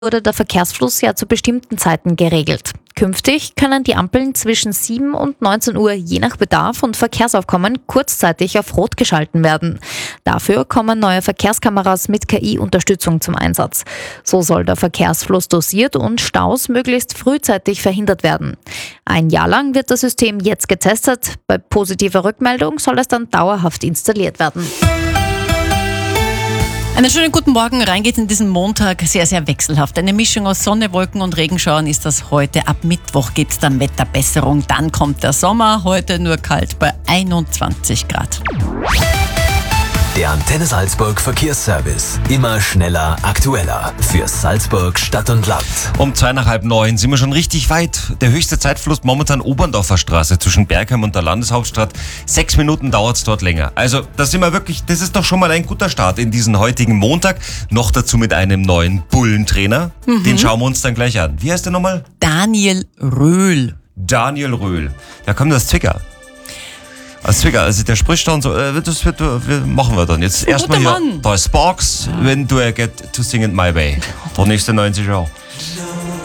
wurde der Verkehrsfluss ja zu bestimmten Zeiten geregelt. Künftig können die Ampeln zwischen 7 und 19 Uhr je nach Bedarf und Verkehrsaufkommen kurzzeitig auf Rot geschalten werden. Dafür kommen neue Verkehrskameras mit KI-Unterstützung zum Einsatz. So soll der Verkehrsfluss dosiert und Staus möglichst frühzeitig verhindert werden. Ein Jahr lang wird das System jetzt getestet. Bei positiver Rückmeldung soll es dann dauerhaft installiert werden. Einen schönen guten Morgen, rein geht's in diesen Montag, sehr, sehr wechselhaft. Eine Mischung aus Sonne, Wolken und Regenschauern ist das heute. Ab Mittwoch gibt's dann Wetterbesserung, dann kommt der Sommer, heute nur kalt bei 21 Grad. Der Antenne Salzburg Verkehrsservice. Immer schneller, aktueller. Für Salzburg, Stadt und Land. Um 8:30 sind wir schon richtig weit. Der höchste Zeitfluss momentan Oberndorfer Straße zwischen Bergheim und der Landeshauptstadt. 6 Minuten dauert's dort länger. Also das ist doch schon mal ein guter Start in diesen heutigen Montag. Noch dazu mit einem neuen Bullentrainer. Den schauen wir uns dann gleich an. Wie heißt der nochmal? Daniel Röhl. Daniel Röhl. Da kommt das Zwicker. Also der spricht dann so, das machen wir dann. Jetzt erstmal hier, da ist Sparks, When Do I Get to Sing It My Way. Der nächste 90 Jahre.